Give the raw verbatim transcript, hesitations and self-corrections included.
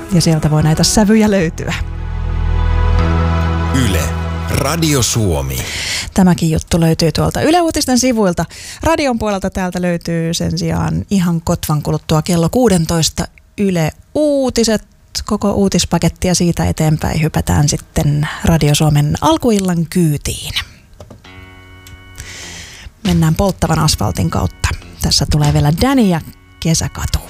ja sieltä voi näitä sävyjä löytyä. Yle, Radio Suomi. Tämäkin juttu löytyy tuolta Yle Uutisten sivuilta. Radion puolelta täältä löytyy sen sijaan ihan kotvan kuluttua kello kuusitoista Yle Uutiset. Koko uutispaketti ja siitä eteenpäin hypätään sitten Radio Suomen alkuillan kyytiin. Mennään polttavan asfaltin kautta. Tässä tulee vielä Danny ja Kesäkatu.